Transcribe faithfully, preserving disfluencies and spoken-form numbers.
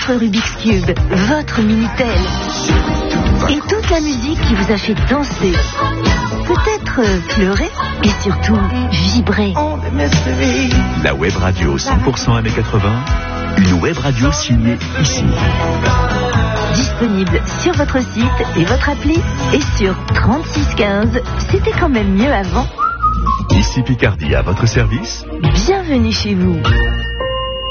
votre Rubik's Cube, votre Minitel. Et toute la musique qui vous a fait danser. Peut-être euh, pleurer et surtout vibrer. La web radio cent pour cent années quatre-vingts, une web radio signée ici. Disponible sur votre site et votre appli et sur trente-six quinze. C'était quand même mieux avant. Ici Picardie à votre service. Bienvenue chez vous.